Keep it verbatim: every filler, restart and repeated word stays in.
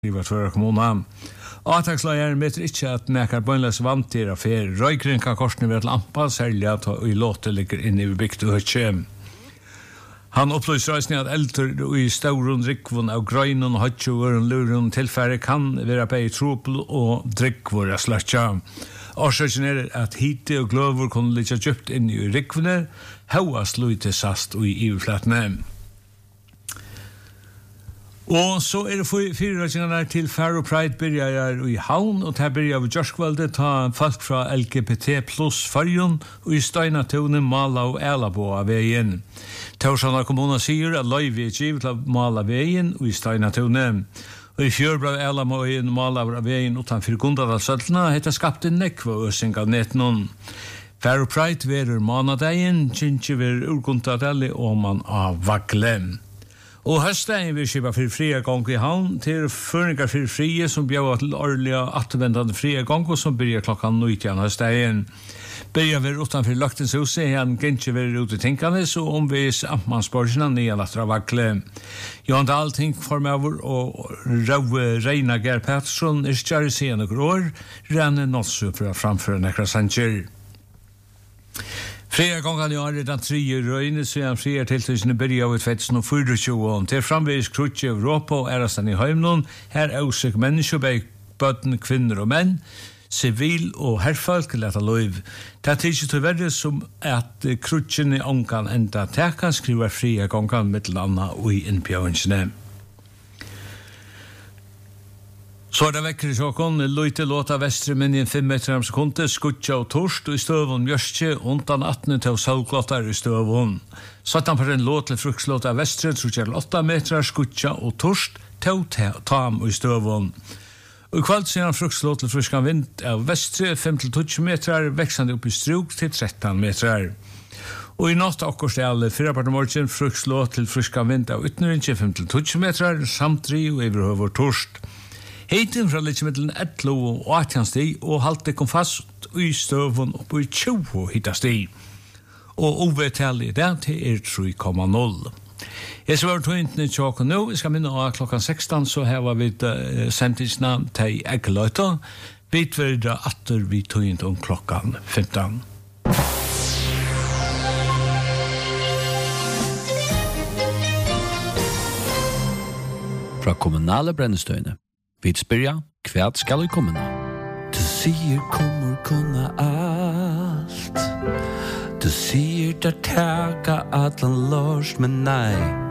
skriver för kommunen. Avtaksleieren vet ikke at nekar bøgnløs vant til affær. Røykring kan korsen ved lampa, særlig at i låte ligger inne i bygd og høtje. Han opplyser reisning at eldre i staurun drikvun av grøynun, høtjuvurun, lurun tilfære kan være bei trupel og drikkvur av sløtja. Årsøkjen er at hite og gløvur kunne ligge djupt inn i rikvune, hauast lute sast og i iverflatene. Og så er det fire røkjene til Faro Pride byrjar i Havn, og det byrjar ved Jørskvalde ta folk fra L G B T pluss Farjon, og i Steinatone, Mala og Elabo av veien. Torsjana kommuna sier at løyvi er givet til Mala veien og i Steinatone. Og i fjør ble Elabo og Mala av veien utanfor Gundadalsøtlene, hette skapte nekva øsing av netnon. Faro Pride verur manadegin, kynnkje ver urgundadali og man av Vagle. Og høstdagen vil skipa for fria gang i havn til føringar for frie som bjør til årlige atvendende fria gang og som byrjar klokka nøytjan høstdagen. Byrjar vi utanfor Løktenshuset, han gensje vi ute i Tinkanes og omvis Amtmannsborgene nyan atra Vagle. Jan Dahl ting formøver og Rau Reina Ger Pettersson er stjære siden og år, renne nåtsu for å framføre nekra sanger. Fredag gången i år er den tredje røyne, så han frier tiltøysene byrja av tjuetusen tjuefire. Til framvis krutje Europa og ærestan i Heimlund, her er også mennesker, begge bøtten, kvinner og menn, sivil og herrfolk leta løyv. Det er tidlig til verre som at krutjene i ångan enda teka, skriver fria gången mittel anna og i innbjøringsene. Så er det vekker i sjåkon, løyte låta vestre min i en fem meter om sekunde, skutja og torst, og i støvun mjørstje, undan atten til salglåtar i støvun. Satan på en låt til frukslåta vestre, trutjer åtta meter, skutja og torst, til tam og i støvun. Og i kvalt ser han frukslåt til fruskan vind av vestre, fem til tolv meter, veksande opp i struk til tretton meter. Og i natt akkurat er alle fire part morgen, frukslåt til fruskan vind av utnørinje, fem til tolv meter, samtri og iverhøver torst. Heiten fra littmiddelen etlo og atjanstig og halte kom fast i støvun opp i tjue hittasti. Og uvettallig det til er tre komma noll. Jeg skal være tøyntene i tjåken nå. Jeg skal minne av klokkan sekstan, så her var vi uh, sendingsna til Eggeløyta. Vi tverda atter vi tøynt om klokkan femton. Fra kommunale brennestøyne. Vi spyrja, hva skal vi komme nå? Du sier kommer kunna alt. Du sier der teka at han lårs, men nei.